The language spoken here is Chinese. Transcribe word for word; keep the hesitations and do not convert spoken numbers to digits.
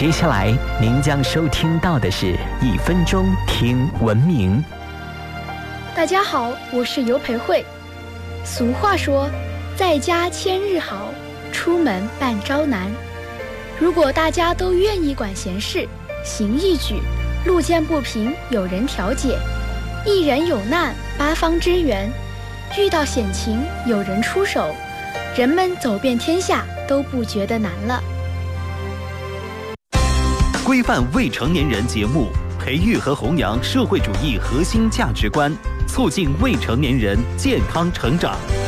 接下来您将收听到的是一分钟听文明。 大家好，我是尤培慧。俗话说，在家千日好，出门半朝难。如果大家都愿意管闲事，行义举，路见不平有人调解，一人有难八方支援，遇到险情有人出手，人们走遍天下都不觉得难了。 规范未成年人节目，培育和弘扬社会主义核心价值观，促进未成年人健康成长。